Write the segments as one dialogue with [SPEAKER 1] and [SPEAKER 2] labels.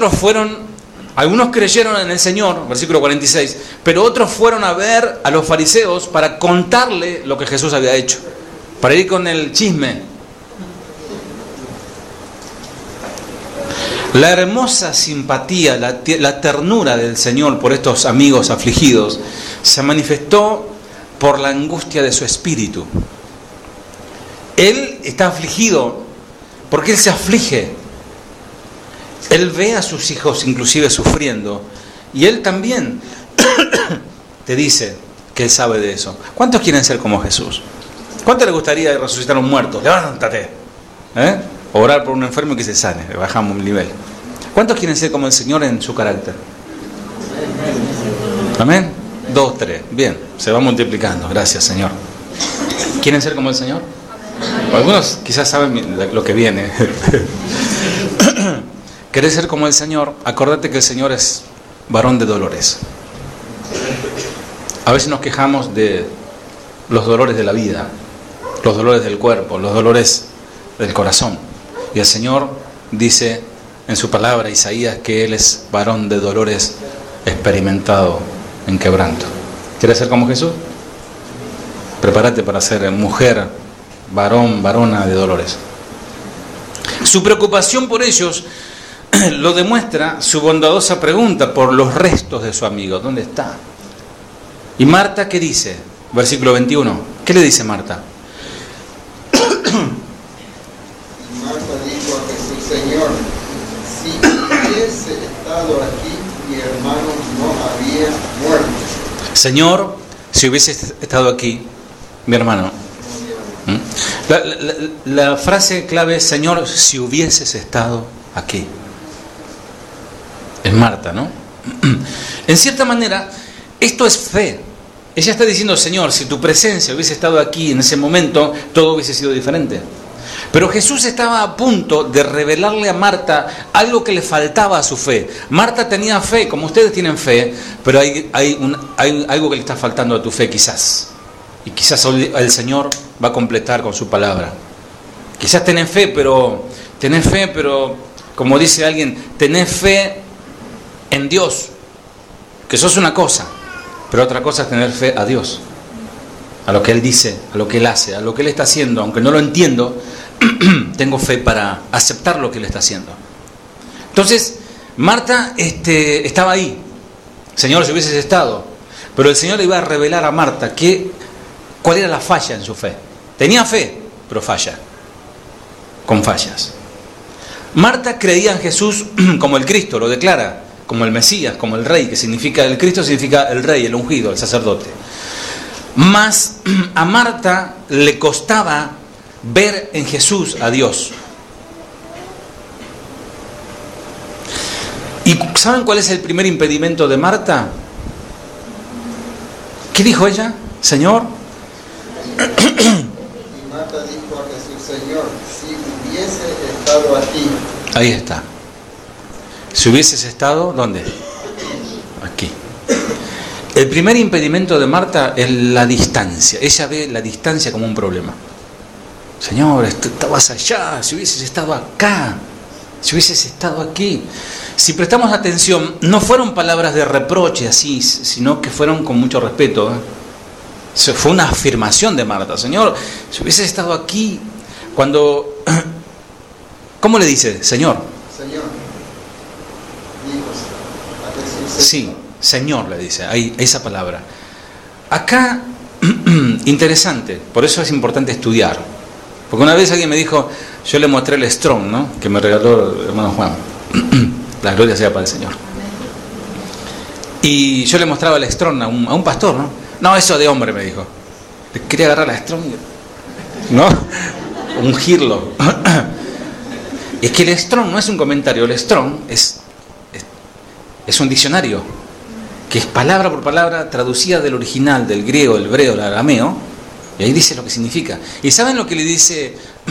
[SPEAKER 1] algunos creyeron en el Señor, versículo 46, pero otros fueron a ver a los fariseos para contarle lo que Jesús había hecho, para ir con el chisme. La hermosa simpatía, la ternura del Señor por estos amigos afligidos se manifestó por la angustia de su espíritu. Él está afligido porque Él se aflige. Él ve a sus hijos inclusive sufriendo y Él también te dice que Él sabe de eso. ¿Cuántos quieren ser como Jesús? ¿Cuánto le gustaría resucitar a un muerto? Levántate. Orar por un enfermo y que se sane. Le bajamos el nivel. ¿Cuántos quieren ser como el Señor en su carácter? Amén. 2, 3. Bien, se va multiplicando. Gracias, Señor. ¿Quieren ser como el Señor? Algunos quizás saben lo que viene. ¿Querés ser como el Señor? Acordate que el Señor es varón de dolores. A veces nos quejamos de los dolores de la vida, los dolores del cuerpo, los dolores del corazón. Y el Señor dice en su palabra, Isaías, que Él es varón de dolores, experimentado en quebranto. ¿Quieres ser como Jesús? Prepárate para ser mujer, varón, varona de dolores. Su preocupación por ellos lo demuestra su bondadosa pregunta por los restos de su amigo. ¿Dónde está? ¿Y Marta qué dice? Versículo 21. ¿Qué le dice Marta?
[SPEAKER 2] Marta dijo a Jesús: Señor, si hubiese estado aquí, mi hermano no había muerto.
[SPEAKER 1] Señor, si hubiese estado aquí, mi hermano. La frase clave es: Señor, si hubieses estado aquí. Es Marta, ¿no? En cierta manera, esto es fe. Ella está diciendo: Señor, si tu presencia hubiese estado aquí en ese momento, todo hubiese sido diferente. Pero Jesús estaba a punto de revelarle a Marta algo que le faltaba a su fe. Marta tenía fe, como ustedes tienen fe, pero hay algo que le está faltando a tu fe quizás. Y quizás el Señor va a completar con su palabra. Quizás tenés fe, pero como dice alguien, tenés fe en Dios, que sos una cosa, pero otra cosa es tener fe a Dios, a lo que Él dice, a lo que Él hace, a lo que Él está haciendo. Aunque no lo entiendo, tengo fe para aceptar lo que Él está haciendo. Entonces, Marta estaba ahí. Señor, si hubieses estado. Pero el Señor le iba a revelar a Marta cuál era la falla en su fe. Tenía fe, pero falla, con fallas. Marta creía en Jesús como el Cristo, lo declara, como el Mesías, como el Rey, que significa, el Cristo significa el Rey, el ungido, el sacerdote. Mas a Marta le costaba ver en Jesús a Dios. ¿Y saben cuál es el primer impedimento de Marta? ¿Qué dijo ella? Señor.
[SPEAKER 2] Y Marta dijo a Jesús: Señor, si hubiese estado aquí.
[SPEAKER 1] Ahí está. Si hubieses estado, ¿dónde? Aquí. El primer impedimento de Marta es la distancia. Ella ve la distancia como un problema. Señor, estabas allá, si hubieses estado acá, si hubieses estado aquí. Si prestamos atención, no fueron palabras de reproche así, sino que fueron con mucho respeto. Fue una afirmación de Marta. Señor, si hubieses estado aquí, cuando... ¿Cómo le dice? Señor.
[SPEAKER 2] Señor. Dijo a Jesús.
[SPEAKER 1] Sí, Señor le dice, hay esa palabra. Acá, interesante, por eso es importante estudiar. Porque una vez alguien me dijo, yo le mostré el Strong, ¿no?, que me regaló el hermano Juan. La gloria sea para el Señor. Y yo le mostraba el Strong a un pastor, ¿no? No, eso de hombre, me dijo. Le quería agarrar la Strong, ¿no? Ungirlo. Es que el Strong no es un comentario, el Strong es un diccionario, que es palabra por palabra traducida del original, del griego, el hebreo, el arameo, y ahí dice lo que significa. ¿Y saben lo que le dice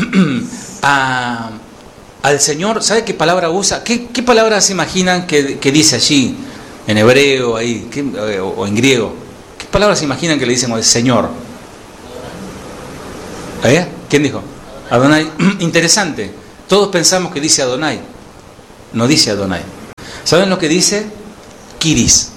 [SPEAKER 1] al Señor? ¿Sabe qué palabra usa? ¿Qué palabra se imaginan que dice allí, en hebreo ahí, o en griego? ¿Qué palabras se imaginan que le dicen al Señor? ¿Quién dijo? Adonai. Interesante. Todos pensamos que dice Adonai. No dice Adonai. ¿Saben lo que dice? Kiris.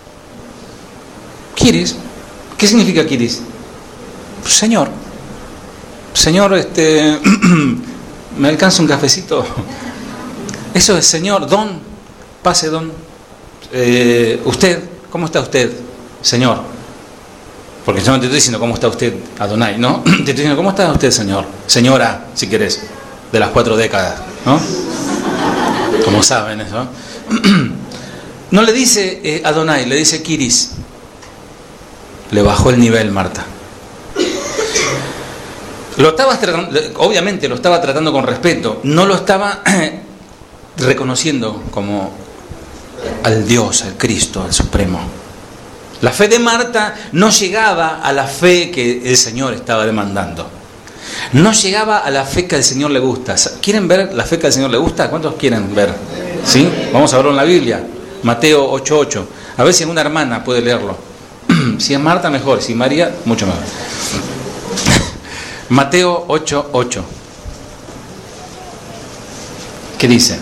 [SPEAKER 1] Kiris. ¿Qué significa Kiris? Señor. Señor, ¿me alcanza un cafecito? Eso es Señor, don. Pase, don. Usted, ¿cómo está usted, Señor? Porque yo no te estoy diciendo cómo está usted, Adonai, ¿no? Te estoy diciendo cómo está usted, Señor. Señora, si querés, de las 4 décadas, ¿no? Como saben eso. No le dice Adonai, le dice Kiris. Le bajó el nivel, Marta. Obviamente lo estaba tratando con respeto, no lo estaba reconociendo como al Dios, al Cristo, al Supremo. La fe de Marta no llegaba a la fe que el Señor estaba demandando. No llegaba a la fe que al Señor le gusta. ¿Quieren ver la fe que al Señor le gusta? ¿Cuántos quieren ver? ¿Sí? Vamos a verlo en la Biblia. Mateo 8:8. A ver si alguna hermana puede leerlo. Si es Marta, mejor. Si María, mucho mejor. Mateo 8:8. ¿Qué dice?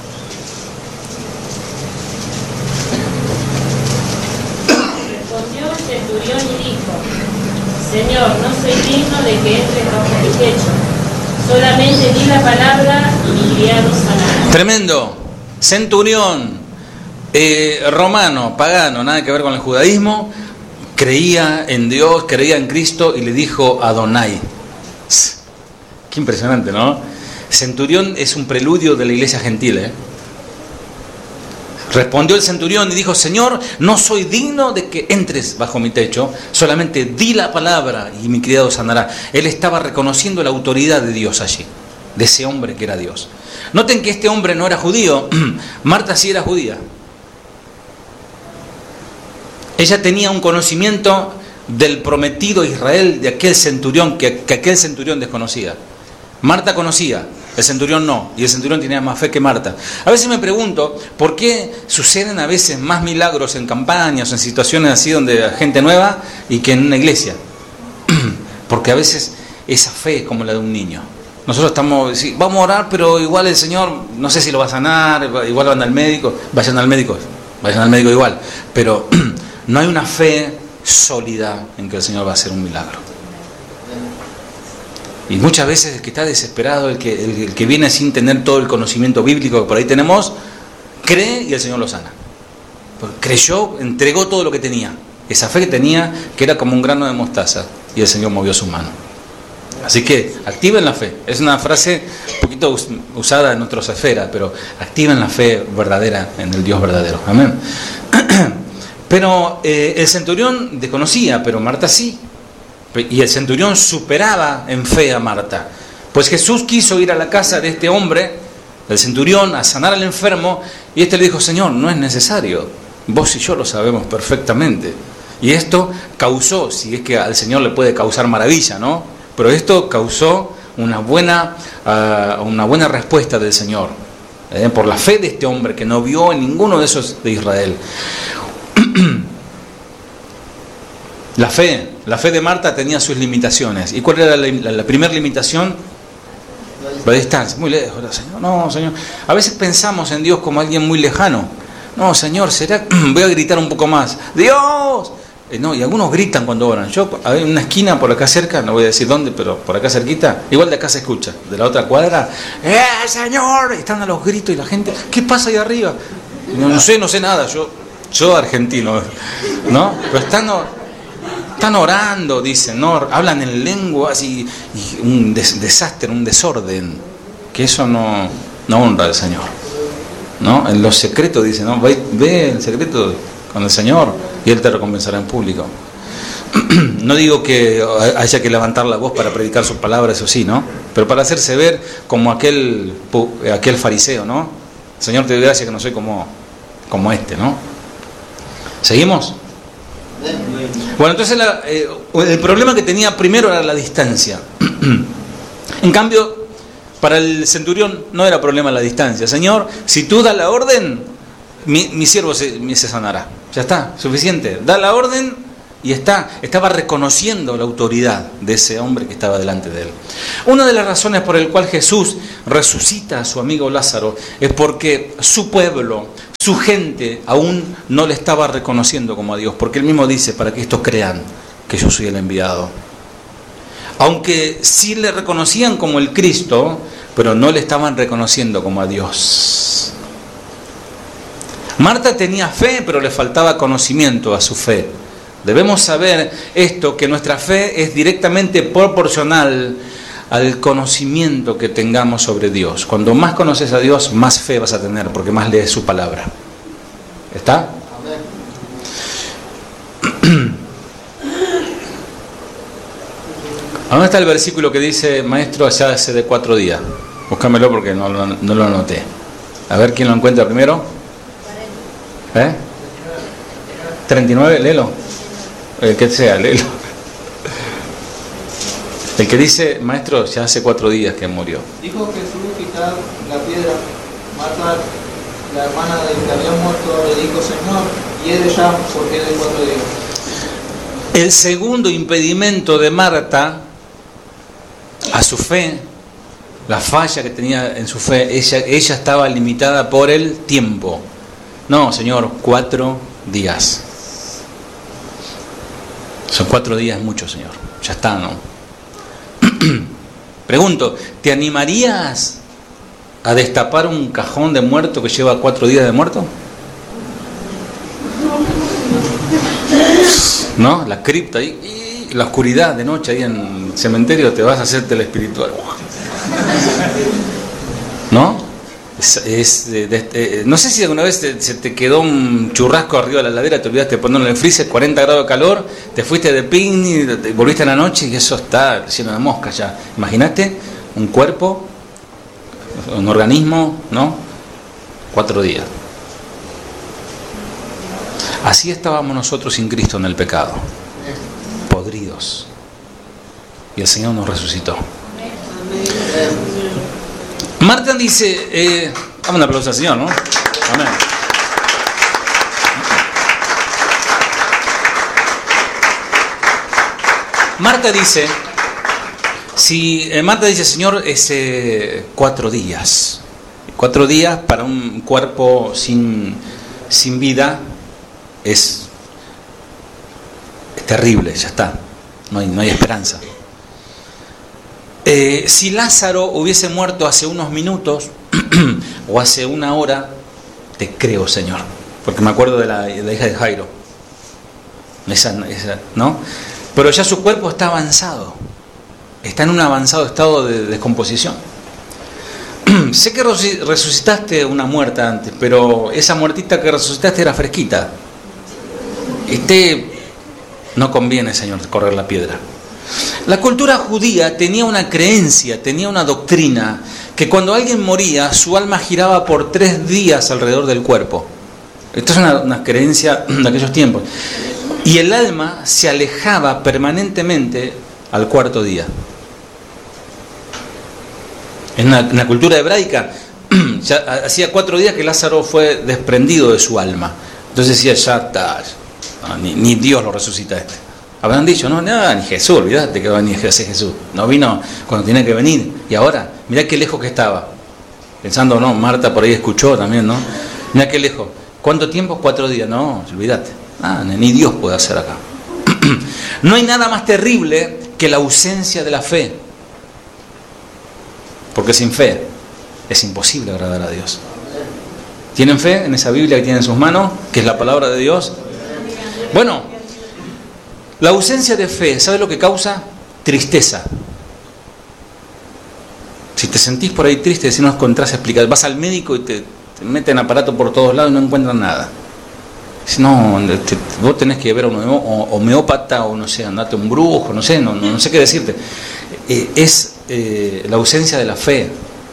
[SPEAKER 3] Respondió el centurión y dijo: Señor, no soy digno de que entres bajo mi techo. Solamente di la palabra y mi criado sanará.
[SPEAKER 1] Tremendo. Centurión, romano, pagano, nada que ver con el judaísmo, creía en Dios, creía en Cristo y le dijo Adonai. Qué impresionante, ¿no? Centurión es un preludio de la iglesia gentil, ¿eh? Respondió el centurión y dijo: Señor, no soy digno de que entres bajo mi techo, solamente di la palabra y mi criado sanará. Él estaba reconociendo la autoridad de Dios allí, de ese hombre que era Dios. Noten que este hombre no era judío, Marta sí era judía. Ella tenía un conocimiento del prometido Israel, de aquel centurión que aquel centurión desconocía. Marta conocía, el centurión no, y el centurión tenía más fe que Marta. A veces me pregunto, ¿por qué suceden a veces más milagros en campañas o en situaciones así donde hay gente nueva y que en una iglesia? Porque a veces esa fe es como la de un niño. Nosotros vamos a orar, pero igual el Señor, no sé si lo va a sanar, igual van al médico, vayan al médico igual, pero no hay una fe sólida en que el Señor va a hacer un milagro. Y muchas veces el que está desesperado, el que viene sin tener todo el conocimiento bíblico que por ahí tenemos, cree y el Señor lo sana. Porque creyó, entregó todo lo que tenía. Esa fe que tenía, que era como un grano de mostaza, y el Señor movió su mano. Así que activen la fe. Es una frase un poquito usada en otras esferas, pero activen la fe verdadera en el Dios verdadero. Amén. Pero el centurión desconocía, pero Marta sí. Y el centurión superaba en fe a Marta. Pues Jesús quiso ir a la casa de este hombre, del centurión, a sanar al enfermo, y este le dijo: Señor, no es necesario. Vos y yo lo sabemos perfectamente. Y esto causó, si es que al Señor le puede causar maravilla, ¿no? Pero esto causó una buena respuesta del Señor, por la fe de este hombre que no vio en ninguno de esos de Israel. La fe de Marta tenía sus limitaciones. ¿Y cuál era la primera limitación? La distancia, muy lejos. Señor, no, Señor. A veces pensamos en Dios como alguien muy lejano. No, Señor, voy a gritar un poco más. ¡Dios! No, y algunos gritan cuando oran. Yo, hay una esquina por acá cerca, no voy a decir dónde, pero por acá cerquita, igual de acá se escucha. De la otra cuadra, Señor, están a los gritos y la gente, ¿qué pasa ahí arriba? No sé nada, yo argentino, ¿no? Pero están orando, dicen, ¿no? Hablan en lenguas y un desastre, un desorden, que eso no honra al Señor, ¿no? En los secretos, dice, ¿no? Ve el secreto con el Señor y Él te recompensará en público. No digo que haya que levantar la voz para predicar sus palabras, eso sí, ¿no? Pero para hacerse ver como aquel fariseo, ¿no? Señor, te doy gracias que no soy como este, ¿no? ¿Seguimos? Bueno, entonces el problema que tenía primero era la distancia. En cambio, para el centurión no era problema la distancia. Señor, si tú das la orden, mi siervo se sanará. Ya está, suficiente. Da la orden y estaba reconociendo la autoridad de ese hombre que estaba delante de él. Una de las razones por el cual Jesús resucita a su amigo Lázaro es porque su pueblo, su gente aún no le estaba reconociendo como a Dios, porque él mismo dice, para que estos crean que yo soy el enviado. Aunque sí le reconocían como el Cristo, pero no le estaban reconociendo como a Dios. Marta tenía fe, pero le faltaba conocimiento a su fe. Debemos saber esto, que nuestra fe es directamente proporcional al conocimiento que tengamos sobre Dios. Cuando más conoces a Dios, más fe vas a tener, porque más lees su palabra. ¿Está? Amén. ¿Dónde está el versículo que dice, maestro, allá hace de 4 días? Búscamelo porque no lo anoté. A ver quién lo encuentra primero. 39, léelo. El que sea, léelo. El que dice, maestro, ya hace 4 días que murió.
[SPEAKER 2] Dijo Jesús, quitad la piedra. Marta, la hermana del que había muerto, le dijo, Señor, hiere ya, porque es de 4 días.
[SPEAKER 1] El segundo impedimento de Marta a su fe, la falla que tenía en su fe, ella estaba limitada por el tiempo. No, Señor, 4 días. Son 4 días mucho, Señor. Ya está, ¿no? Pregunto, ¿te animarías a destapar un cajón de muerto que lleva 4 días de muerto? ¿No? La cripta y la oscuridad de noche ahí en el cementerio, te vas a hacerte el espiritual. ¿No? No sé si alguna vez se te quedó un churrasco arriba de la heladera, te olvidaste de ponerlo en el freezer, 40 grados de calor, te fuiste de picnic, volviste en la noche y eso está lleno de moscas ya. Imagínate un cuerpo, un organismo, ¿no? 4 días. Así estábamos nosotros sin Cristo en el pecado, podridos. Y el Señor nos resucitó. Marta dice, dame un aplauso al Señor, ¿no? Amén. Marta dice, Señor, es 4 días. 4 días para un cuerpo sin vida es terrible, ya está. No hay esperanza. Si Lázaro hubiese muerto hace unos minutos o hace 1 hora, te creo, Señor, porque me acuerdo de la hija de Jairo, esa, ¿no? Pero ya su cuerpo está avanzado, está en un avanzado estado de descomposición. Sé que resucitaste una muerta antes, pero esa muertita que resucitaste era fresquita. No conviene, Señor, correr la piedra. La cultura judía tenía una creencia, tenía una doctrina, que cuando alguien moría, su alma giraba por 3 días alrededor del cuerpo. Esto es una creencia de aquellos tiempos. Y el alma se alejaba permanentemente al 4.º día. En la cultura hebraica, ya hacía 4 días que Lázaro fue desprendido de su alma. Entonces decía, ya está, ni Dios lo resucita Habrán dicho, no, ni Jesús, olvídate que va a venir Jesús. No vino cuando tenía que venir. Y ahora, mirá qué lejos que estaba. Pensando, no, Marta por ahí escuchó también, ¿no? Mirá qué lejos. ¿Cuánto tiempo? 4 días. No, olvídate. Ni Dios puede hacer acá. No hay nada más terrible que la ausencia de la fe. Porque sin fe es imposible agradar a Dios. ¿Tienen fe en esa Biblia que tienen en sus manos? Que es la palabra de Dios. Bueno, la ausencia de fe, ¿sabe lo que causa? Tristeza. Si te sentís por ahí triste, si no encontrás explicación, vas al médico y te meten aparato por todos lados y no encuentran nada. No, vos tenés que ver a un homeópata o no sé, andate a un brujo, no sé qué decirte. Es la ausencia de la fe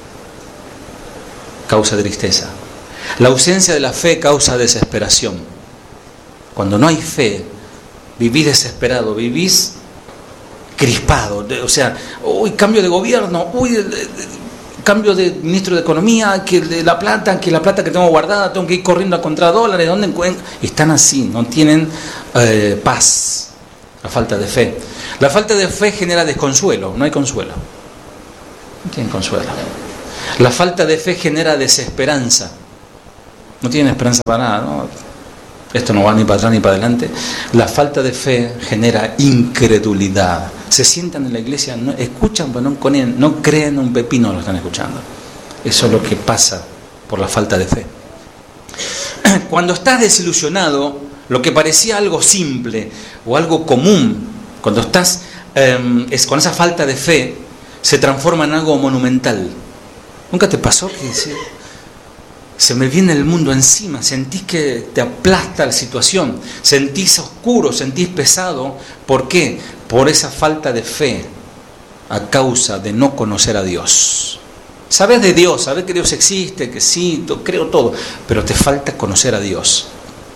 [SPEAKER 1] causa tristeza. La ausencia de la fe causa desesperación. Cuando no hay fe, vivís desesperado, vivís crispado. O sea, cambio de gobierno, cambio de ministro de Economía, que la plata que tengo guardada, tengo que ir corriendo a comprar dólares, ¿dónde encuentro? Están así, no tienen paz. La falta de fe. La falta de fe genera desconsuelo, no hay consuelo. No tienen consuelo. La falta de fe genera desesperanza. no tienen esperanza para nada, ¿no? Esto no va ni para atrás ni para adelante. La falta de fe genera incredulidad. Se sientan en la iglesia, no, escuchan, pero no creen un pepino, lo están escuchando. Eso es lo que pasa por la falta de fe. Cuando estás desilusionado, lo que parecía algo simple o algo común, cuando estás con esa falta de fe, se transforma en algo monumental. ¿Nunca te pasó que se me viene el mundo encima? Sentís que te aplasta la situación, sentís oscuro, sentís pesado. ¿Por qué? Por esa falta de fe a causa de no conocer a Dios. Sabes de Dios, sabes que Dios existe, que sí, creo todo, pero te falta conocer a Dios.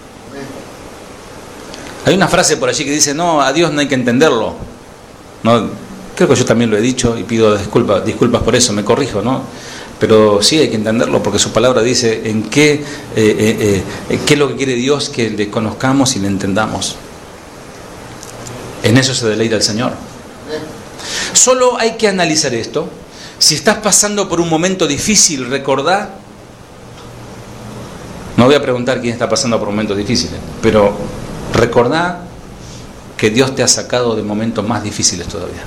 [SPEAKER 1] Hay una frase por allí que dice, no, a Dios no hay que entenderlo. No, creo que yo también lo he dicho y pido disculpas por eso, me corrijo, ¿no? Pero sí hay que entenderlo porque su palabra dice en qué es lo que quiere Dios, que le conozcamos y le entendamos. En eso se deleita el Señor. Solo hay que analizar esto. Si estás pasando por un momento difícil, recordá. No voy a preguntar quién está pasando por momentos difíciles, pero recordá que Dios te ha sacado de momentos más difíciles todavía.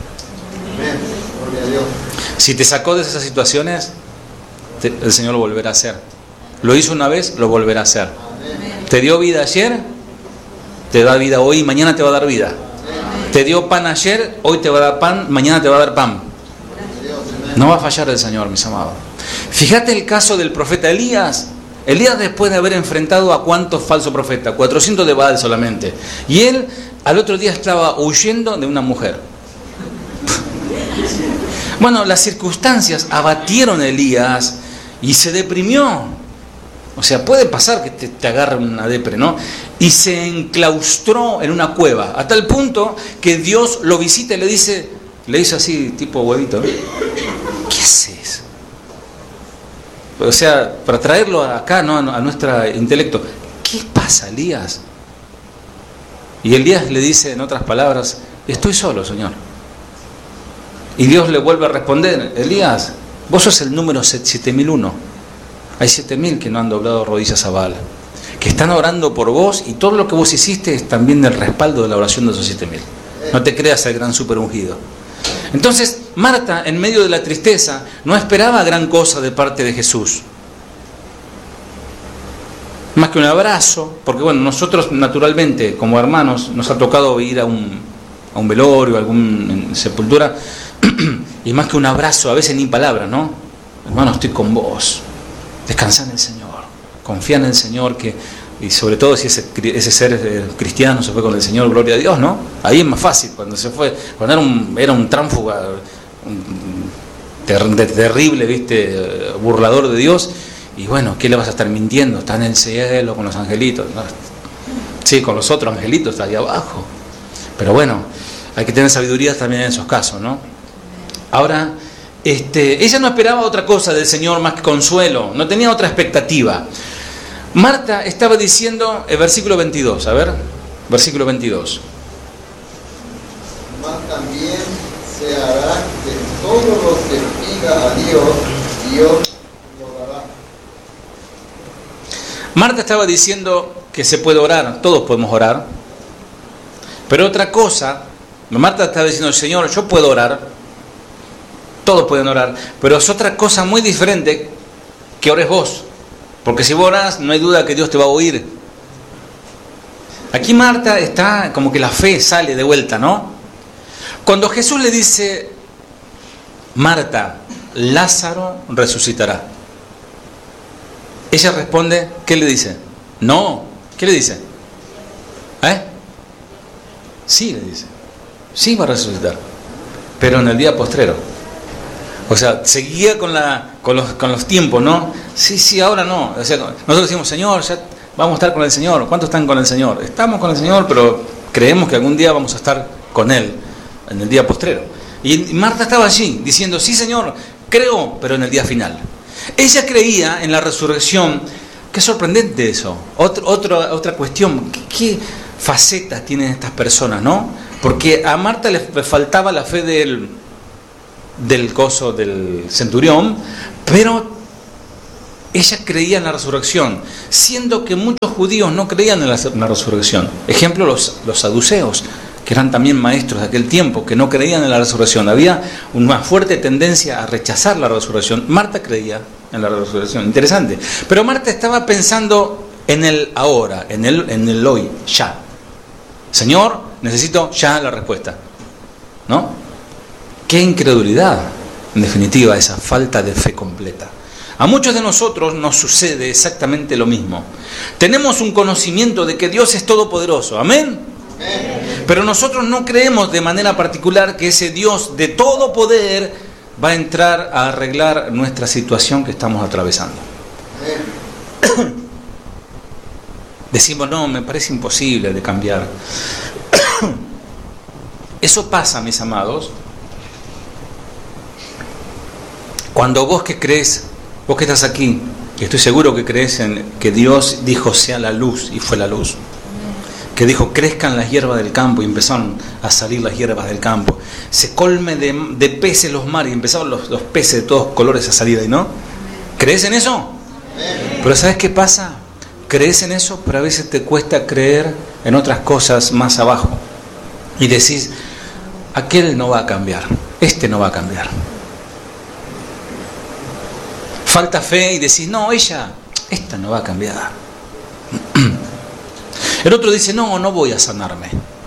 [SPEAKER 1] Si te sacó de esas situaciones, el Señor lo volverá a hacer. Lo hizo una vez, lo volverá a hacer. Te dio vida ayer, te da vida hoy, mañana te va a dar vida. Te dio pan ayer, hoy te va a dar pan, mañana te va a dar pan. No va a fallar el Señor, mis amados. Fíjate el caso del profeta Elías. Elías, después de haber enfrentado a cuántos falsos profetas, 400 de Baal solamente, y él al otro día estaba huyendo de una mujer. Bueno, las circunstancias abatieron a Elías y se deprimió. O sea, puede pasar que te agarre una depre, ¿no? Y se enclaustró en una cueva, a tal punto que Dios lo visita y le hizo así, tipo huevito, ¿qué haces? O sea, para traerlo acá, ¿no? A nuestro intelecto, ¿qué pasa, Elías? Y Elías le dice, en otras palabras, estoy solo, Señor. Y Dios le vuelve a responder, Elías, vos sos el número 7001. Hay 7000 que no han doblado rodillas a Baal, que están orando por vos, y todo lo que vos hiciste es también el respaldo de la oración de esos 7000. No te creas el gran super ungido. Entonces, Marta, en medio de la tristeza, no esperaba gran cosa de parte de Jesús. Más que un abrazo, porque bueno, nosotros naturalmente, como hermanos, nos ha tocado ir a un velorio, a alguna sepultura, y más que un abrazo, a veces ni palabras, ¿no? Hermano, estoy con vos. Descansá en el Señor, confía en el Señor, y sobre todo si ese ser cristiano se fue con el Señor, gloria a Dios, ¿no? Ahí es más fácil, cuando se fue, cuando era un tránsfuga, terrible, ¿viste? Burlador de Dios, y bueno, ¿qué le vas a estar mintiendo? Está en el cielo con los angelitos, ¿no? Sí, con los otros angelitos está ahí abajo, pero bueno, hay que tener sabiduría también en esos casos, ¿no? Ahora, ella no esperaba otra cosa del Señor más que consuelo, no tenía otra expectativa. Marta estaba diciendo, el versículo 22, a ver, versículo 22.
[SPEAKER 2] Mas también se hará que todo lo que pida a Dios, Dios lo dará.
[SPEAKER 1] Marta estaba diciendo que se puede orar, todos podemos orar, pero otra cosa, Marta estaba diciendo, Señor, yo puedo orar, todos pueden orar, pero es otra cosa muy diferente que ores vos. Porque si vos orás, no hay duda que Dios te va a oír. Aquí Marta está como que la fe sale de vuelta, ¿no? Cuando Jesús le dice, Marta, Lázaro resucitará, ella responde, ¿qué le dice? No, ¿qué le dice? Sí, le dice, sí va a resucitar, pero en el día postrero. O sea, seguía con los tiempos, ¿no? Sí, ahora no. O sea, nosotros decimos, Señor, ya vamos a estar con el Señor. ¿Cuántos están con el Señor? Estamos con el Señor, pero creemos que algún día vamos a estar con Él, en el día postrero. Y Marta estaba allí, diciendo, sí, Señor, creo, pero en el día final. Ella creía en la resurrección. Qué sorprendente eso. Otra cuestión. ¿Qué facetas tienen estas personas, no? Porque a Marta le faltaba la fe del gozo del centurión, pero ella creía en la resurrección, siendo que muchos judíos no creían en la resurrección. Ejemplo, los saduceos, que eran también maestros de aquel tiempo, que no creían en la resurrección. Había una fuerte tendencia a rechazar la resurrección. Marta creía en la resurrección, interesante. Pero Marta estaba pensando en el ahora, en el hoy, ya. Señor, necesito ya la respuesta, ¿no? Qué incredulidad, en definitiva, esa falta de fe completa. A muchos de nosotros nos sucede exactamente lo mismo. Tenemos un conocimiento de que Dios es todopoderoso, ¿amén? Pero nosotros no creemos de manera particular que ese Dios de todo poder va a entrar a arreglar nuestra situación que estamos atravesando. Decimos, no, me parece imposible de cambiar. Eso pasa, mis amados, cuando vos que crees, vos que estás aquí, y estoy seguro que crees en que Dios dijo sea la luz, y fue la luz. Que dijo crezcan las hierbas del campo, y empezaron a salir las hierbas del campo. Se colme de peces los mares, y empezaron los peces de todos colores a salir ahí, ¿no? ¿Crees en eso? Pero ¿sabes qué pasa? Crees en eso, pero a veces te cuesta creer en otras cosas más abajo. Y decís, aquel no va a cambiar, este no va a cambiar. Falta fe y decís, no, esta no va a cambiar. El otro dice, no voy a sanarme.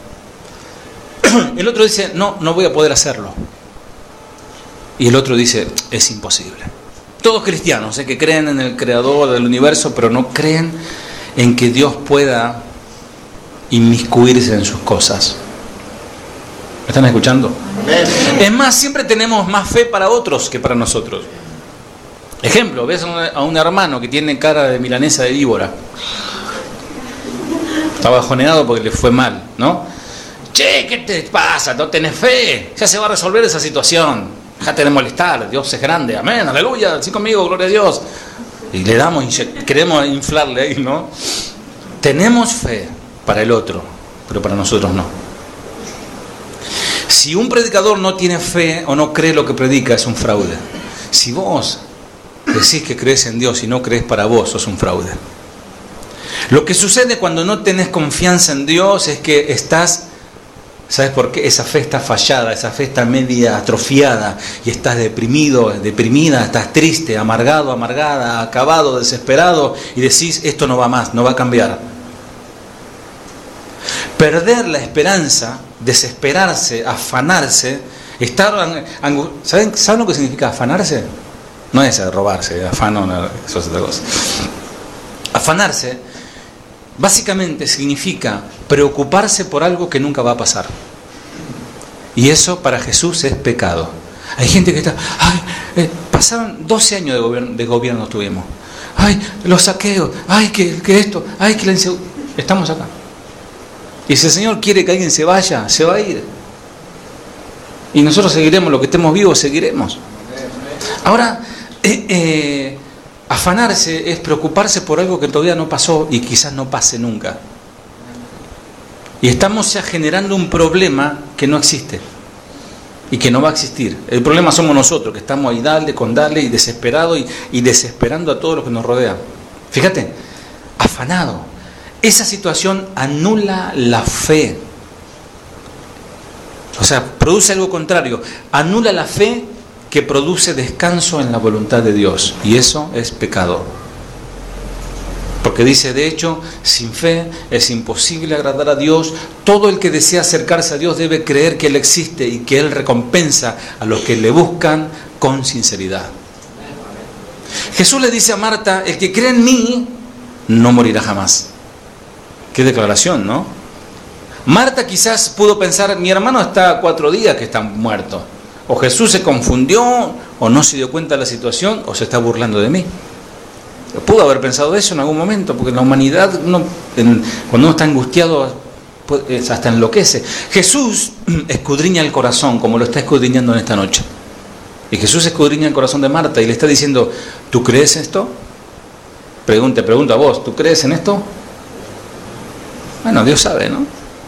[SPEAKER 1] El otro dice, no voy a poder hacerlo. Y el otro dice, es imposible. Todos cristianos, que creen en el creador del universo, pero no creen en que Dios pueda inmiscuirse en sus cosas. ¿Me están escuchando? Amén. Es más, siempre tenemos más fe para otros que para nosotros. Ejemplo, ves a un hermano que tiene cara de milanesa de víbora. Está bajoneado porque le fue mal, ¿no? Che, ¿qué te pasa? ¿No tenés fe? Ya se va a resolver esa situación. Déjate de molestar, Dios es grande, amén, aleluya, sí conmigo, gloria a Dios. Y le damos, queremos inflarle ahí, ¿no? Tenemos fe para el otro, pero para nosotros no. Si un predicador no tiene fe o no cree lo que predica, es un fraude. Si vos decís que crees en Dios y no crees para vos, sos un fraude. Lo que sucede cuando no tenés confianza en Dios es que estás, ¿sabes por qué? Esa fe está fallada, esa fe está media atrofiada y estás deprimido, deprimida, estás triste, amargado, amargada, acabado, desesperado y decís, esto no va más, no va a cambiar. Perder la esperanza, desesperarse, afanarse, estar ¿saben lo que significa afanarse? No es robarse, afano, no, eso es otra cosa. Afanarse básicamente significa preocuparse por algo que nunca va a pasar. Y eso para Jesús es pecado. Hay gente que está, pasaron 12 años de gobierno tuvimos. Los saqueos, que esto, que la inseguridad. Estamos acá. Y si el Señor quiere que alguien se vaya, se va a ir. Y nosotros seguiremos, lo que estemos vivos, seguiremos. Ahora, afanarse es preocuparse por algo que todavía no pasó y quizás no pase nunca. Y estamos ya generando un problema que no existe y que no va a existir. El problema somos nosotros, que estamos ahí darle y desesperados y desesperando a todos los que nos rodean. Fíjate, afanado. Esa situación anula la fe. O sea, produce algo contrario. Anula la fe que produce descanso en la voluntad de Dios. Y eso es pecado. Porque dice, de hecho, sin fe es imposible agradar a Dios. Todo el que desea acercarse a Dios debe creer que Él existe y que Él recompensa a los que le buscan con sinceridad. Jesús le dice a Marta, el que cree en mí no morirá jamás. Qué declaración, ¿no? Marta quizás pudo pensar, mi hermano está 4 días que está muerto. O Jesús se confundió, o no se dio cuenta de la situación, o se está burlando de mí. Pudo haber pensado eso en algún momento, porque la humanidad, cuando uno está angustiado, hasta enloquece. Jesús escudriña el corazón, como lo está escudriñando en esta noche. Y Jesús escudriña el corazón de Marta y le está diciendo, ¿tú crees esto? Te pregunto a vos, ¿tú crees en esto? Bueno, Dios sabe, ¿no?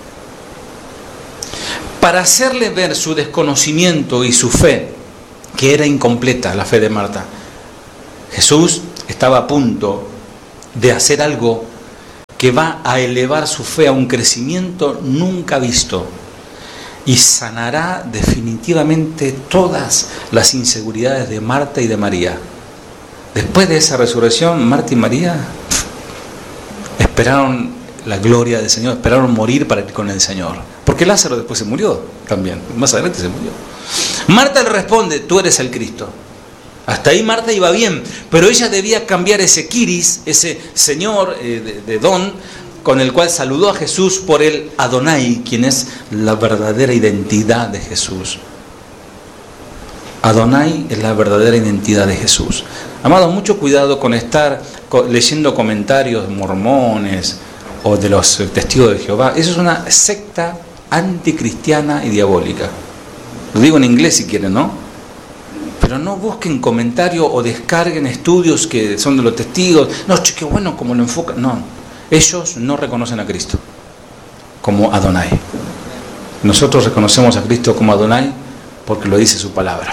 [SPEAKER 1] Para hacerle ver su desconocimiento y su fe, que era incompleta la fe de Marta, Jesús estaba a punto de hacer algo que va a elevar su fe a un crecimiento nunca visto y sanará definitivamente todas las inseguridades de Marta y de María. Después de esa resurrección, Marta y María esperaron la gloria del Señor, esperaron morir para ir con el Señor. Porque Lázaro después se murió también, más adelante se murió. Marta le responde, tú eres el Cristo. Hasta ahí Marta iba bien, pero ella debía cambiar ese Kiris, ese Señor de don, con el cual saludó a Jesús, por el Adonai, quien es la verdadera identidad de Jesús. Adonai es la verdadera identidad de Jesús. Amados, mucho cuidado con estar leyendo comentarios mormones o de los testigos de Jehová. Eso es una secta anticristiana y diabólica. Lo digo en inglés si quieren, ¿no? Pero no busquen comentarios o descarguen estudios que son de los testigos. No, che, qué bueno como lo enfocan. No, ellos no reconocen a Cristo como Adonai. Nosotros reconocemos a Cristo como Adonai porque lo dice su palabra.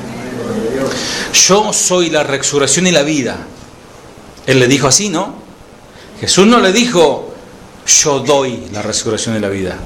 [SPEAKER 1] Yo soy la resurrección y la vida. Él le dijo así, ¿no? Jesús no le dijo, yo doy la resurrección y la vida.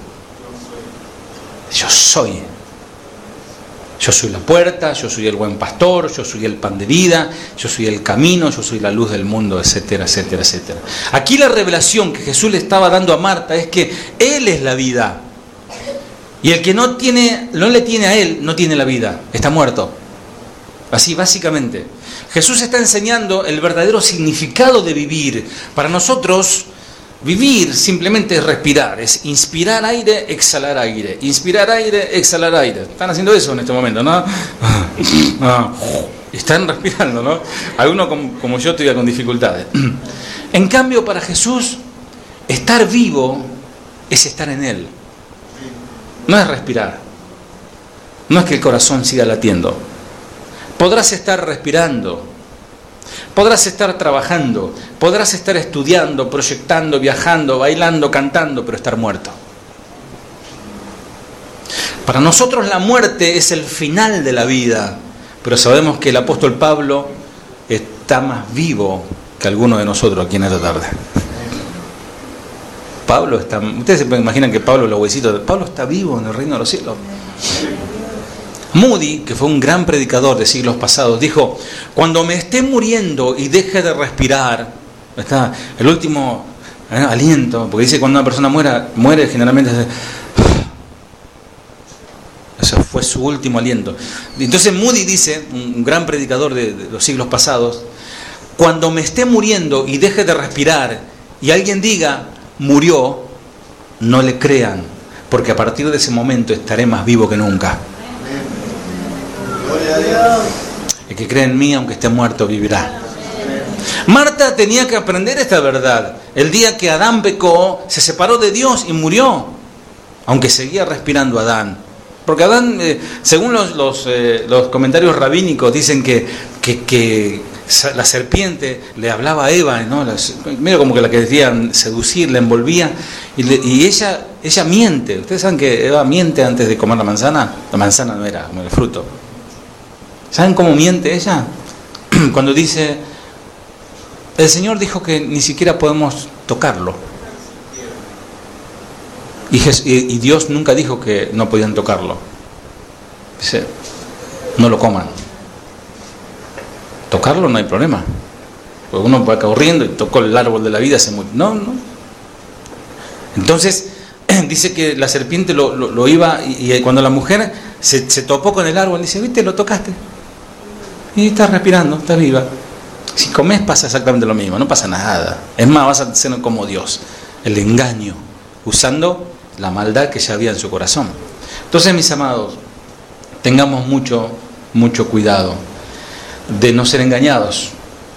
[SPEAKER 1] Yo soy. Yo soy la puerta, yo soy el buen pastor, yo soy el pan de vida, yo soy el camino, yo soy la luz del mundo, etcétera, etcétera, etcétera. Aquí la revelación que Jesús le estaba dando a Marta es que Él es la vida. Y el que no le tiene a Él, no tiene la vida, está muerto. Así, básicamente. Jesús está enseñando el verdadero significado de vivir. Para nosotros, vivir simplemente es respirar, es inspirar aire, exhalar aire, inspirar aire, exhalar aire. Están haciendo eso en este momento, ¿no? Están respirando, ¿no? Algunos como yo todavía con dificultades. En cambio, para Jesús, estar vivo es estar en Él. No es respirar. No es que el corazón siga latiendo. Podrás estar respirando, podrás estar trabajando, podrás estar estudiando, proyectando, viajando, bailando, cantando, pero estar muerto. Para nosotros la muerte es el final de la vida, pero sabemos que el apóstol Pablo está más vivo que alguno de nosotros aquí en esta tarde. Pablo está... Ustedes se imaginan que Pablo, los huesitos... Pablo está vivo en el reino de los cielos. Moody, que fue un gran predicador de siglos pasados, dijo, cuando me esté muriendo y deje de respirar, está el último aliento, porque dice cuando una persona muere generalmente ese fue su último aliento. Entonces Moody dice, un gran predicador de los siglos pasados, cuando me esté muriendo y deje de respirar y alguien diga, murió, no le crean, porque a partir de ese momento estaré más vivo que nunca. El que cree en mí, aunque esté muerto, vivirá. Marta tenía que aprender esta verdad. El día que Adán pecó, se separó de Dios y murió, aunque seguía respirando Adán. Porque Adán, según los comentarios rabínicos, dicen que la serpiente le hablaba a Eva, ¿no? Mira, como que la querían seducir, la envolvía, y ella miente. Ustedes saben que Eva miente antes de comer la manzana. La manzana no era, como el fruto. ¿Saben cómo miente ella? Cuando dice, el Señor dijo que ni siquiera podemos tocarlo. Y Dios nunca dijo que no podían tocarlo. Dice, no lo coman. Tocarlo no hay problema. Porque uno va corriendo y tocó el árbol de la vida, se murió. No. Entonces, dice que la serpiente lo iba, y cuando la mujer se topó con el árbol, dice, ¿viste? Lo tocaste. Y estás respirando, estás viva. Si comes pasa exactamente lo mismo, no pasa nada. Es más, vas a ser como Dios. El engaño, usando la maldad que ya había en su corazón. Entonces, mis amados, tengamos mucho cuidado de no ser engañados.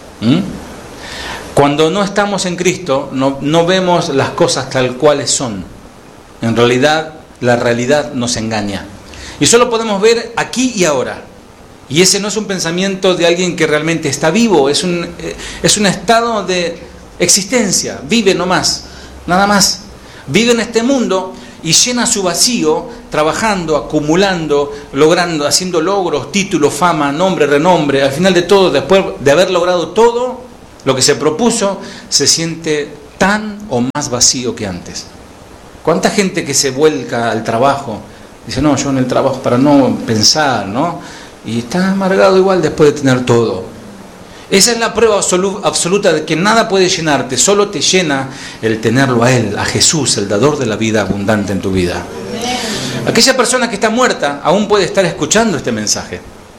[SPEAKER 1] Cuando no estamos en Cristo, no vemos las cosas tal cuales son. En realidad, la realidad nos engaña. Y solo podemos ver aquí y ahora. Y ese no es un pensamiento de alguien que realmente está vivo, es un estado de existencia, vive nomás, nada más. Vive en este mundo y llena su vacío trabajando, acumulando, logrando, haciendo logros, títulos, fama, nombre, renombre. Al final de todo, después de haber logrado todo, lo que se propuso, se siente tan o más vacío que antes. ¿Cuánta gente que se vuelca al trabajo? Dice, no, yo en el trabajo para no pensar, ¿no? Y está amargado igual después de tener todo. Esa es la prueba absoluta de que nada puede llenarte, solo te llena el tenerlo a Él, a Jesús, el dador de la vida abundante en tu vida. Aquella persona que está muerta aún puede estar escuchando este mensaje.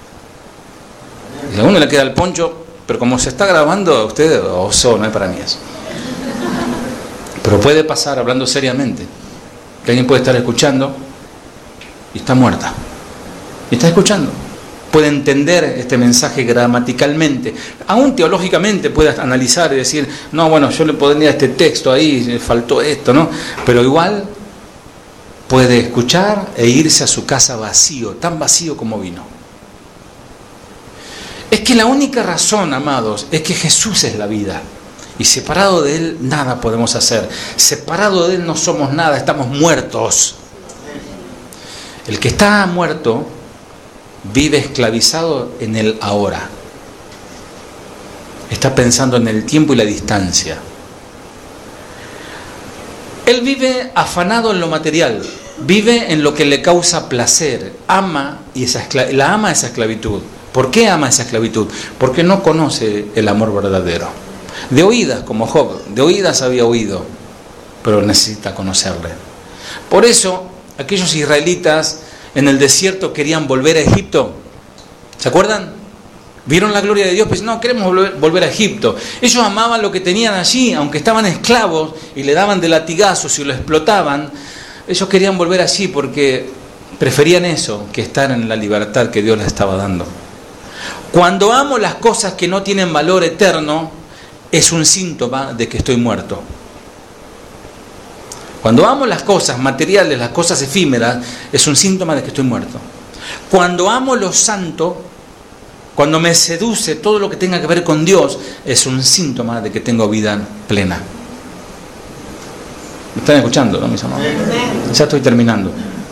[SPEAKER 1] Y a uno le queda el poncho, pero como se está grabando, a usted, no es para mí eso. Pero puede pasar, hablando seriamente, que alguien puede estar escuchando y está muerta. Y está escuchando. Puede entender este mensaje gramaticalmente. Aún teológicamente puede analizar y decir, no, bueno, yo le pondría este texto ahí, le faltó esto, ¿no? Pero igual puede escuchar e irse a su casa vacío, tan vacío como vino. Es que la única razón, amados, es que Jesús es la vida. Y separado de Él nada podemos hacer. Separado de Él no somos nada, estamos muertos. El que está muerto vive esclavizado en el ahora. Está pensando en el tiempo y la distancia. Él vive afanado en lo material, vive en lo que le causa placer, ama y la ama esa esclavitud. ¿Por qué ama esa esclavitud? Porque no conoce el amor verdadero. De oídas, como Job, de oídas había oído, pero necesita conocerle. Por eso, aquellos israelitas en el desierto querían volver a Egipto. ¿Se acuerdan? Vieron la gloria de Dios, pues no, queremos volver a Egipto. Ellos amaban lo que tenían allí, aunque estaban esclavos y le daban de latigazos y lo explotaban. Ellos querían volver allí porque preferían eso que estar en la libertad que Dios les estaba dando. Cuando amo las cosas que no tienen valor eterno, es un síntoma de que estoy muerto. Cuando amo las cosas materiales, las cosas efímeras, es un síntoma de que estoy muerto. Cuando amo lo santo, cuando me seduce todo lo que tenga que ver con Dios, es un síntoma de que tengo vida plena. ¿Me están escuchando, no, mis amados? Ya estoy terminando.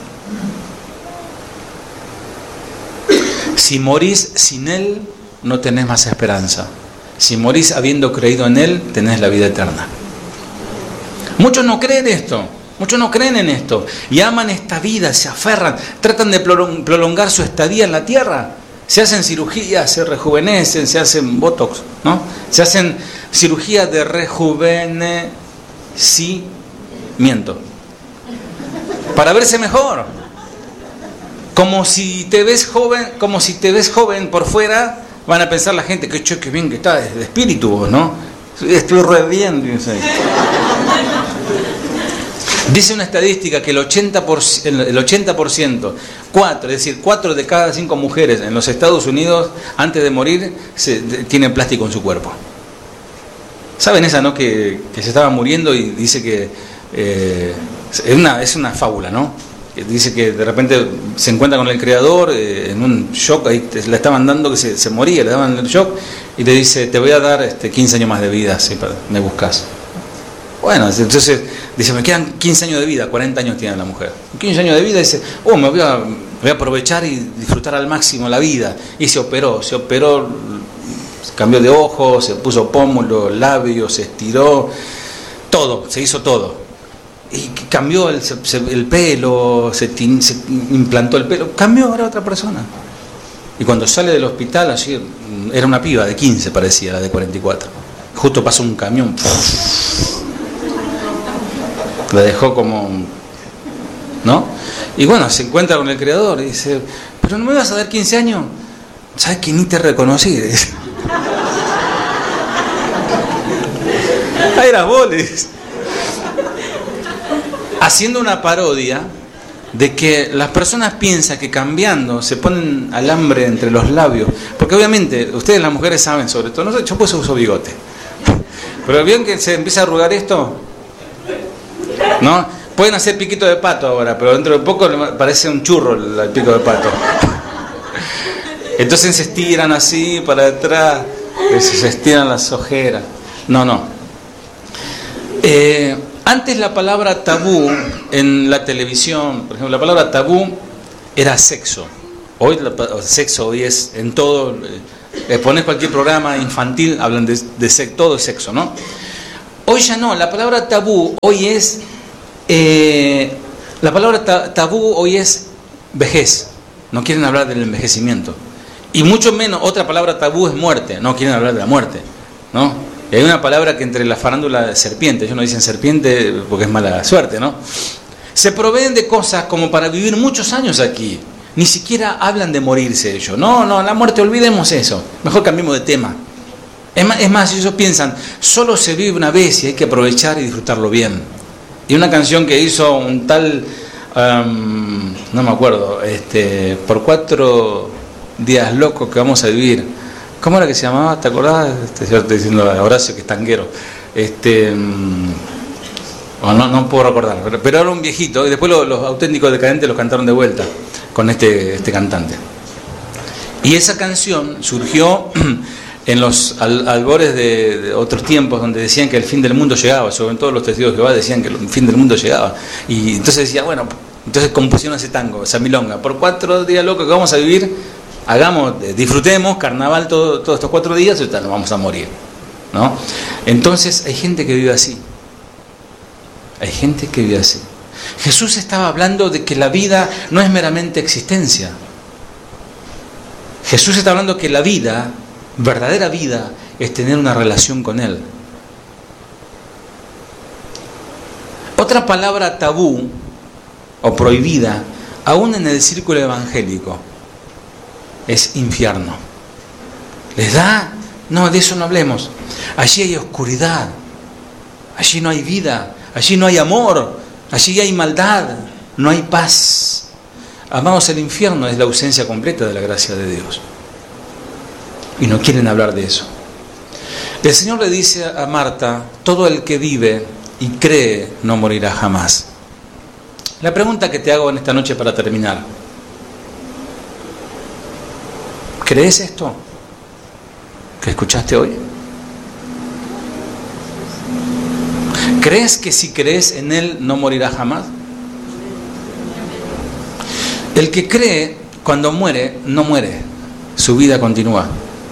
[SPEAKER 1] Si morís sin Él, no tenés más esperanza. Si morís habiendo creído en Él, tenés la vida eterna. Muchos no creen esto, muchos no creen en esto y aman esta vida, se aferran, tratan de prolongar su estadía en la tierra. Se hacen cirugías, se rejuvenecen, se hacen botox, ¿no? Se hacen cirugías de rejuvenecimiento para verse mejor. Como si te ves joven por fuera, van a pensar la gente que qué bien que está de espíritu, ¿no? Estoy re bien, dice una estadística que el 80%, 4 de cada 5 mujeres en los Estados Unidos, antes de morir, tienen plástico en su cuerpo. ¿Saben esa, no? Que se estaba muriendo y dice que es una fábula, ¿no? Dice que de repente se encuentra con el Creador en un shock, ahí le estaban dando que se moría, le daban el shock y le dice, te voy a dar 15 años más de vida si me buscas. Bueno, entonces dice, me quedan 15 años de vida, 40 años tiene la mujer. 15 años de vida, dice, me voy a aprovechar y disfrutar al máximo la vida. Y se operó, cambió de ojos, se puso pómulo, labios, se estiró, todo, se hizo todo. Y cambió el pelo, se implantó el pelo, cambió, ahora otra persona. Y cuando sale del hospital, así, era una piba de 15, parecía, la de 44. Justo pasó un camión, la dejó como, ¿no? Y bueno, se encuentra con el Creador y dice, ¿pero no me vas a dar 15 años? ¿Sabes que ni te reconocí? Ahí eras boles. Haciendo una parodia de que las personas piensan que cambiando se ponen alambre entre los labios, porque obviamente ustedes las mujeres saben, sobre todo, no sé, yo pues uso bigote, pero bien que se empieza a arrugar esto, ¿no? Pueden hacer piquito de pato ahora, pero dentro de poco parece un churro el pico de pato. Entonces se estiran así para atrás, se estiran las ojeras. No. Antes la palabra tabú en la televisión, por ejemplo, la palabra tabú era sexo. Sexo hoy es en todo, Pones cualquier programa infantil, hablan de todo sexo, ¿no? Hoy ya no, la palabra tabú hoy es tabú hoy es vejez. No quieren hablar del envejecimiento. Y mucho menos, otra palabra tabú es muerte. No quieren hablar de la muerte, ¿no? Y hay una palabra que entre la farándula de serpiente, ellos no dicen serpiente porque es mala suerte, ¿no? Se proveen de cosas como para vivir muchos años aquí. Ni siquiera hablan de morirse ellos. No, la muerte, olvidemos eso. Mejor cambiemos de tema. Es más, ellos piensan, solo se vive una vez y hay que aprovechar y disfrutarlo bien. Y una canción que hizo un tal, no me acuerdo, por 4 días locos que vamos a vivir. ¿Cómo era que se llamaba? ¿Te acordás? Yo estoy diciendo a Horacio que es tanguero. No puedo recordar, pero era un viejito, y después los auténticos decadentes los cantaron de vuelta con este cantante. Y esa canción surgió en los albores de otros tiempos donde decían que el fin del mundo llegaba, sobre todo los testigos de Jehová decían que el fin del mundo llegaba. Y entonces decía, bueno, entonces compusieron ese tango, esa milonga, por 4 días locos que vamos a vivir, disfrutemos carnaval todos estos 4 días y nos vamos a morir, ¿no? Entonces hay gente que vive así. Hay gente que vive así. Jesús estaba hablando de que la vida no es meramente existencia. Jesús está hablando que la vida, verdadera vida, es tener una relación con Él. Otra palabra tabú o prohibida, aún en el círculo evangélico, es infierno. ¿Les da? No, de eso no hablemos. Allí hay oscuridad, allí no hay vida, allí no hay amor, allí hay maldad, no hay paz. Amados, el infierno es la ausencia completa de la gracia de Dios. Y no quieren hablar de eso. El Señor le dice a Marta, todo el que vive y cree no morirá jamás. La pregunta que te hago en esta noche para terminar: ¿crees esto que escuchaste hoy? ¿Crees que si crees en Él no morirá jamás? El que cree, cuando muere, no muere. Su vida continúa.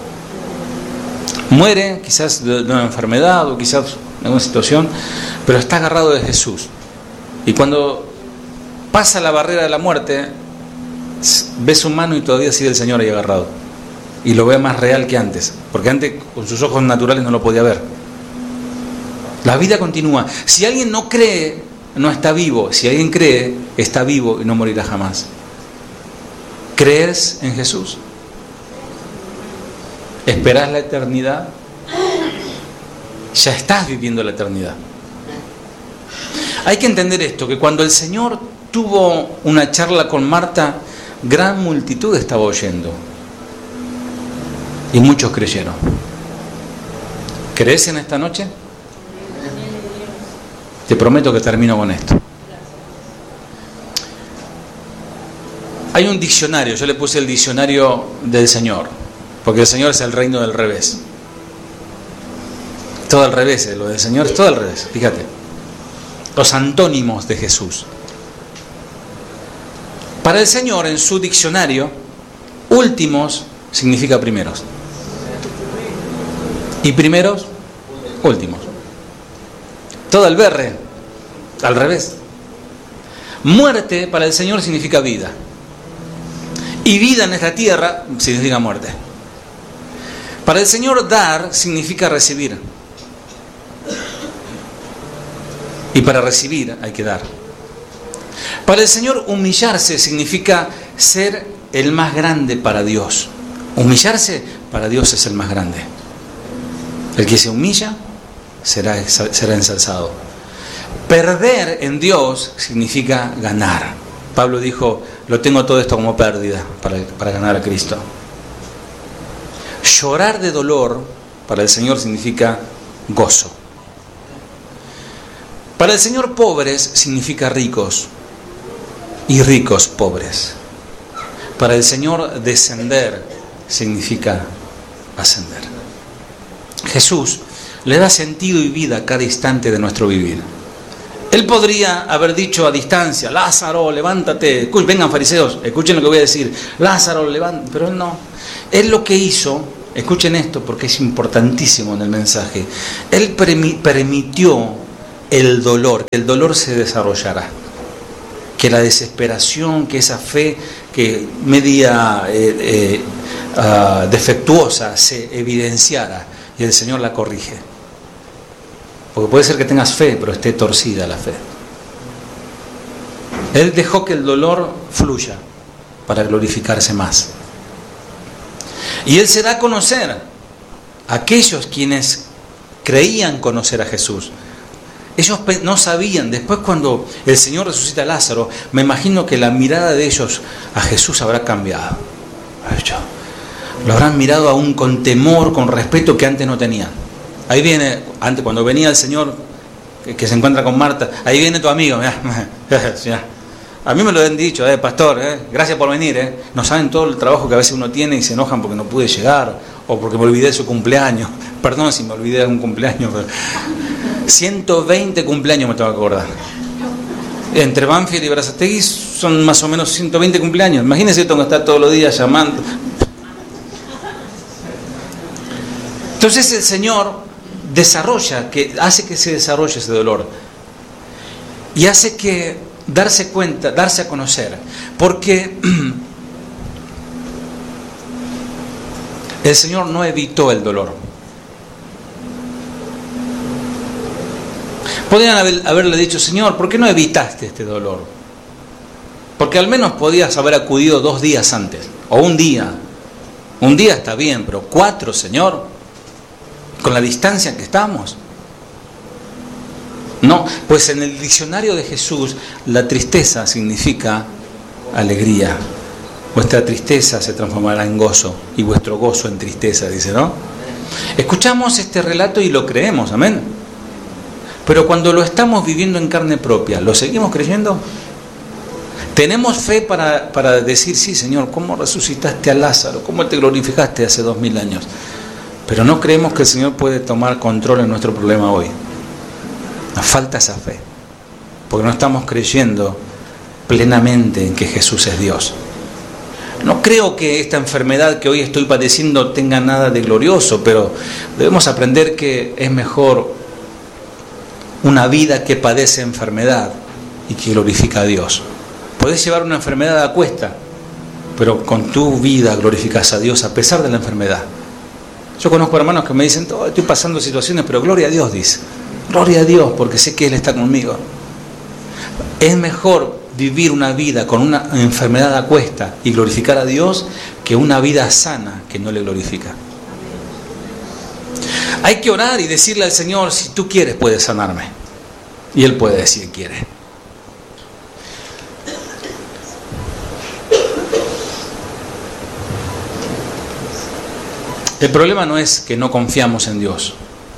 [SPEAKER 1] Muere quizás de una enfermedad o quizás de alguna situación, pero está agarrado de Jesús. Y cuando pasa la barrera de la muerte, ve su mano y todavía sigue el Señor ahí agarrado. Y lo ve más real que antes, porque antes con sus ojos naturales no lo podía ver. La vida continúa. Si alguien no cree, no está vivo. Si alguien cree, está vivo y no morirá jamás. ¿Crees en Jesús? ¿Esperás la eternidad? Ya estás viviendo la eternidad. Hay que entender esto, que cuando el Señor tuvo una charla con Marta, gran multitud estaba oyendo. Y muchos creyeron. ¿Crees en esta noche? Te prometo que termino con esto. Hay un diccionario, yo le puse el diccionario del Señor, porque el Señor es el reino del revés. Todo al revés, lo del Señor es todo al revés, fíjate. Los antónimos de Jesús. Para el Señor, en su diccionario, últimos significa primeros. Y primeros, últimos. Todo el berre, al revés. Muerte para el Señor significa vida. Y vida en esta tierra significa muerte. Para el Señor dar significa recibir. Y para recibir hay que dar. Para el Señor humillarse significa ser el más grande para Dios. Humillarse para Dios es el más grande. El que se humilla será ensalzado. Perder en Dios significa ganar. Pablo dijo, lo tengo todo esto como pérdida para ganar a Cristo. Llorar de dolor para el Señor significa gozo. Para el Señor pobres significa ricos y ricos pobres. Para el Señor descender significa ascender. Jesús le da sentido y vida a cada instante de nuestro vivir. Él podría haber dicho a distancia, Lázaro, levántate. Vengan fariseos, escuchen lo que voy a decir. Lázaro, levántate. Pero él no. Él lo que hizo escuchen esto porque es importantísimo en el mensaje. Él permitió el dolor, que el dolor se desarrollara, que la desesperación, que esa fe que media defectuosa se evidenciara, y el Señor la corrige. Porque puede ser que tengas fe, pero esté torcida la fe. Él dejó que el dolor fluya para glorificarse más. Y Él se da a conocer a aquellos quienes creían conocer a Jesús. Ellos no sabían. Después, cuando el Señor resucita a Lázaro, me imagino que la mirada de ellos a Jesús habrá cambiado. Lo habrán mirado aún con temor, con respeto que antes no tenían. Ahí viene, antes cuando venía el Señor, que se encuentra con Marta, ahí viene tu amigo. Mirá. A mí me lo han dicho, pastor, gracias por venir. No saben todo el trabajo que a veces uno tiene y se enojan porque no pude llegar o porque me olvidé de su cumpleaños. Perdón si me olvidé de un cumpleaños, pero 120 cumpleaños me tengo que acordar. Entre Banfield y Berazategui son más o menos 120 cumpleaños. Imagínense, tengo que estar todos los días llamando. Entonces el Señor hace que se desarrolle ese dolor y hace que darse cuenta, darse a conocer, porque el Señor no evitó el dolor. Podrían haberle dicho: Señor, ¿por qué no evitaste este dolor? Porque al menos podías haber acudido 2 días antes, o un día. Un día está bien, pero 4, Señor, con la distancia en que estamos. No, pues en el diccionario de Jesús, la tristeza significa alegría. Vuestra tristeza se transformará en gozo, y vuestro gozo en tristeza, dice, ¿no? Escuchamos este relato y lo creemos, amén. Pero cuando lo estamos viviendo en carne propia, ¿lo seguimos creyendo? ¿Tenemos fe para decir: sí, Señor, cómo resucitaste a Lázaro, cómo te glorificaste hace 2000 años? Pero no creemos que el Señor puede tomar control en nuestro problema hoy. Nos falta esa fe, porque no estamos creyendo plenamente en que Jesús es Dios. No creo que esta enfermedad que hoy estoy padeciendo tenga nada de glorioso, pero debemos aprender que es mejor una vida que padece enfermedad y que glorifica a Dios. Podés llevar una enfermedad a cuesta, pero con tu vida glorificas a Dios a pesar de la enfermedad. Yo conozco hermanos que me dicen: estoy pasando situaciones, pero gloria a Dios, dice. Gloria a Dios, porque sé que Él está conmigo. Es mejor vivir una vida con una enfermedad a cuesta y glorificar a Dios que una vida sana que no le glorifica. Hay que orar y decirle al Señor: si tú quieres, puedes sanarme. Y Él puede decir: quiere. El problema no es que no confiamos en Dios.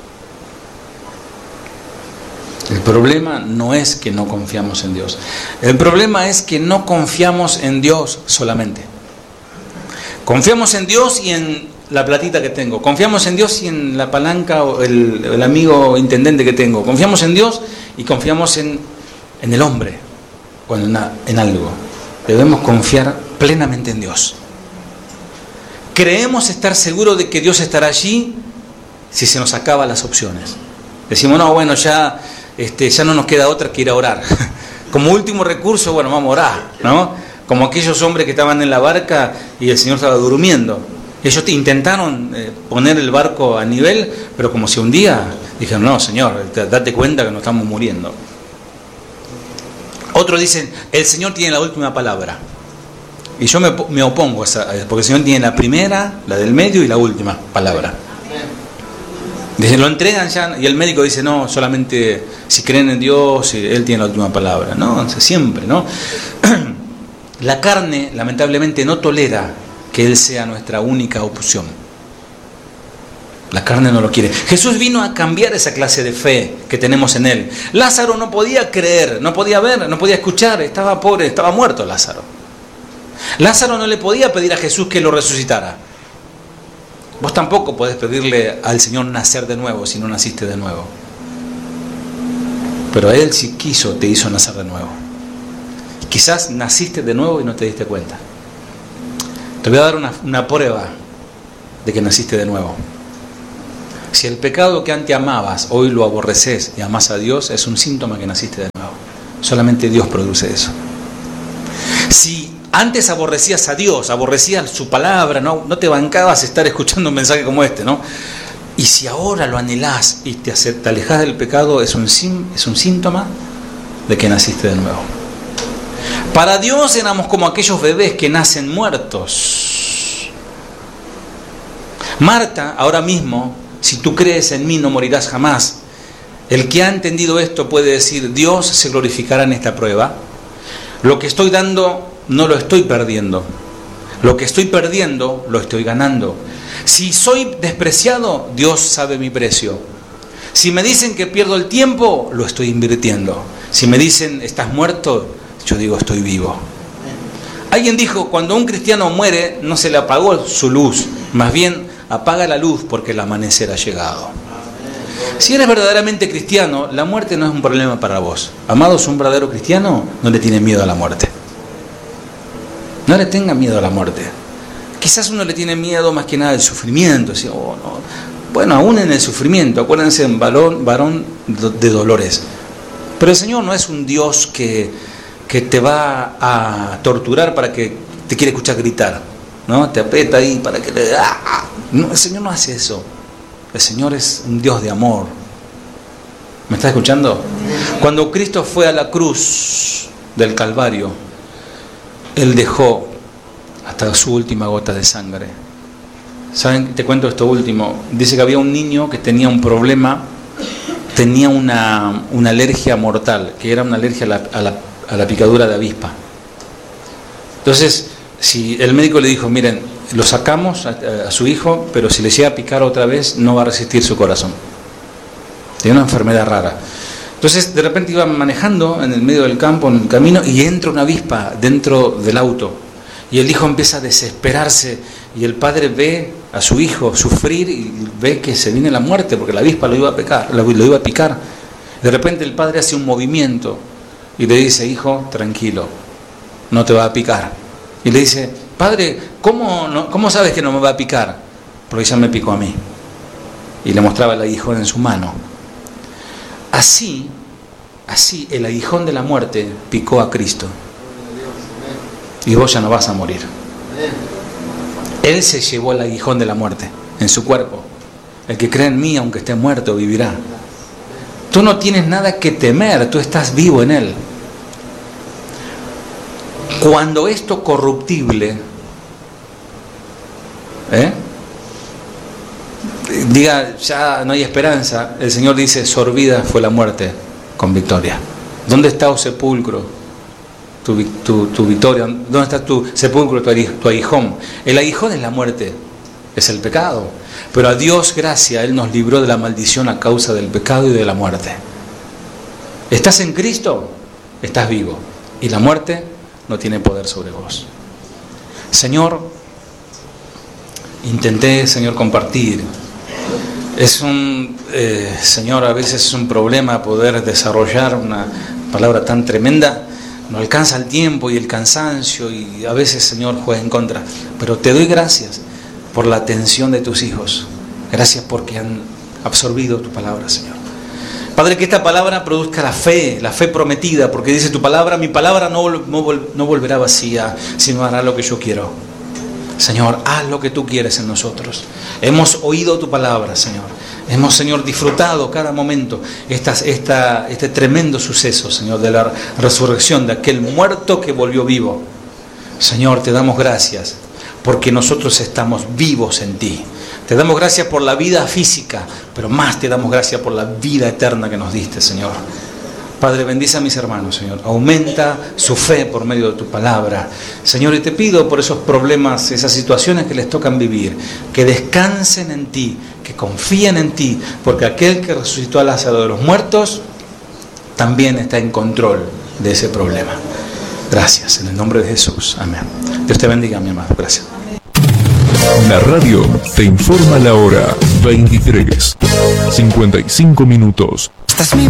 [SPEAKER 1] El problema no es que no confiamos en Dios. El problema es que no confiamos en Dios solamente. Confiamos en Dios y en la platita que tengo. Confiamos en Dios y en la palanca o el amigo intendente que tengo. Confiamos en Dios y confiamos en el hombre o en algo. Debemos confiar plenamente en Dios. Creemos estar seguros de que Dios estará allí si se nos acaban las opciones. Decimos: no, bueno, ya no nos queda otra que ir a orar. Como último recurso, bueno, vamos a orar, ¿no? Como aquellos hombres que estaban en la barca y el Señor estaba durmiendo. Ellos intentaron poner el barco a nivel, pero como se hundía, dijeron: no, Señor, date cuenta que nos estamos muriendo. Otros dicen: el Señor tiene la última palabra. Y yo me opongo a esa, porque el Señor tiene la primera, la del medio y la última palabra. Dice, lo entregan ya, y el médico dice: no, solamente si creen en Dios, Él tiene la última palabra. No, siempre, ¿no? La carne, lamentablemente, no tolera que Él sea nuestra única opción. La carne no lo quiere. Jesús vino a cambiar esa clase de fe que tenemos en Él. Lázaro no podía creer, no podía ver, no podía escuchar, estaba pobre, estaba muerto Lázaro. Lázaro no le podía pedir a Jesús que lo resucitara. Vos tampoco podés pedirle al Señor nacer de nuevo si no naciste de nuevo. Pero Él, si quiso, te hizo nacer de nuevo. Quizás naciste de nuevo y no te diste cuenta. Te voy a dar una prueba de que naciste de nuevo. Si el pecado que antes amabas, hoy lo aborreces y amás a Dios, es un síntoma que naciste de nuevo. Solamente Dios produce eso. Si antes aborrecías a Dios, aborrecías su palabra, no te bancabas estar escuchando un mensaje como este, ¿no? Y si ahora lo anhelás y te alejás del pecado, es un síntoma de que naciste de nuevo. Para Dios éramos como aquellos bebés que nacen muertos. Marta, ahora mismo, si tú crees en mí no morirás jamás. El que ha entendido esto puede decir, Dios se glorificará en esta prueba. Lo que estoy dando no lo estoy perdiendo. Lo que estoy perdiendo lo estoy ganando. Si soy despreciado, Dios sabe mi precio. Si me dicen que pierdo el tiempo, lo estoy invirtiendo. Si me dicen estás muerto, yo digo estoy vivo. Alguien dijo, cuando un cristiano muere, no se le apagó su luz, más bien apaga la luz porque el amanecer ha llegado. Si eres verdaderamente cristiano, la muerte no es un problema para vos. Amados, un verdadero cristiano no le tiene miedo a la muerte. No le tenga miedo a la muerte. Quizás uno le tiene miedo más que nada al sufrimiento. ¿Sí? Oh, no. Bueno, aún en el sufrimiento, acuérdense, en varón de dolores. Pero el Señor no es un Dios que te va a torturar para que te quiere escuchar gritar, ¿no? Te aprieta ahí para que le... No, el Señor no hace eso. El Señor es un Dios de amor. ¿Me estás escuchando? Cuando Cristo fue a la cruz del Calvario, Él dejó hasta su última gota de sangre. ¿Saben? Te cuento esto último. Dice que había un niño que tenía un problema, tenía una alergia mortal, que era una alergia a la picadura de avispa. Entonces, si el médico le dijo, miren, lo sacamos a su hijo, pero si le llega a picar otra vez, no va a resistir su corazón. Tiene una enfermedad rara. Entonces, de repente iban manejando en el medio del campo, en el camino, y entra una avispa dentro del auto. Y el hijo empieza a desesperarse, y el padre ve a su hijo sufrir y ve que se viene la muerte, porque la avispa lo iba a picar. De repente el padre hace un movimiento y le dice, hijo, tranquilo, no te va a picar. Y le dice, padre, ¿cómo sabes que no me va a picar? Porque ya me picó a mí. Y le mostraba el aguijón en su mano. Así el aguijón de la muerte picó a Cristo. Y vos ya no vas a morir. Él se llevó el aguijón de la muerte en su cuerpo. El que cree en mí, aunque esté muerto, vivirá. Tú no tienes nada que temer, tú estás vivo en Él. Cuando esto corruptible diga, ya no hay esperanza, el Señor dice, sorbida fue la muerte con victoria. ¿Dónde está, oh sepulcro, tu victoria? ¿Dónde está tu sepulcro, tu aguijón? El aguijón es la muerte, es el pecado. Pero a Dios gracia, Él nos libró de la maldición a causa del pecado y de la muerte. ¿Estás en Cristo? Estás vivo. Y la muerte no tiene poder sobre vos. Señor, intenté, Señor, compartir. Señor, a veces es un problema poder desarrollar una palabra tan tremenda. No alcanza el tiempo y el cansancio y a veces, Señor, juega en contra. Pero te doy gracias por la atención de tus hijos. Gracias porque han absorbido tu palabra, Señor. Padre, que esta palabra produzca la fe prometida, porque dice tu palabra, mi palabra no volverá vacía, sino hará lo que yo quiero. Señor, haz lo que tú quieres en nosotros. Hemos oído tu palabra, Señor. Hemos, Señor, disfrutado cada momento este tremendo suceso, Señor, de la resurrección de aquel muerto que volvió vivo. Señor, te damos gracias porque nosotros estamos vivos en ti. Te damos gracias por la vida física, pero más te damos gracias por la vida eterna que nos diste, Señor. Padre, bendice a mis hermanos, Señor. Aumenta su fe por medio de tu palabra. Señor, y te pido por esos problemas, esas situaciones que les tocan vivir, que descansen en ti, que confíen en ti, porque aquel que resucitó a Lázaro de los muertos también está en control de ese problema. Gracias, en el nombre de Jesús. Amén. Dios te bendiga, mi hermano. Gracias.
[SPEAKER 4] La radio te informa la hora 23:55. Esta es mi